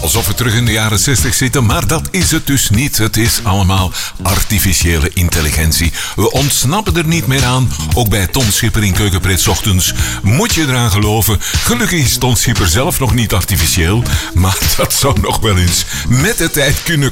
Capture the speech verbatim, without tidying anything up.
alsof we terug in de jaren zestig zitten, maar dat is het dus niet. Het is allemaal artificiële intelligentie. We ontsnappen er niet meer aan. Ook bij Ton Schipper in Keukenpret 's ochtends moet je eraan geloven. Gelukkig is Ton Schipper zelf nog niet artificieel, maar dat zou nog wel eens met de tijd kunnen